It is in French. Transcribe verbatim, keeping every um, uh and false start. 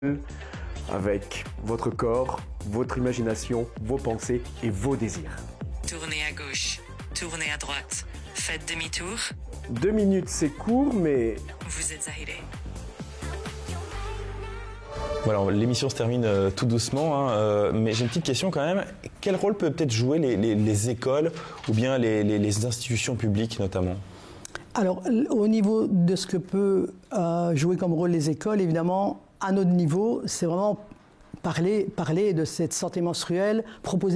avec votre corps, votre imagination, vos pensées et vos désirs. Tournez à gauche, tournez à droite, faites demi-tour. Deux minutes, c'est court, mais... Vous êtes arrivé. Voilà, l'émission se termine euh, tout doucement, hein, euh, mais j'ai une petite question quand même. Quel rôle peut peut-être jouer les, les, les écoles ou bien les, les, les institutions publiques notamment ? Alors, au niveau de ce que peut euh, jouer comme rôle les écoles, évidemment, à notre niveau, c'est vraiment parler, parler de cette santé menstruelle, proposer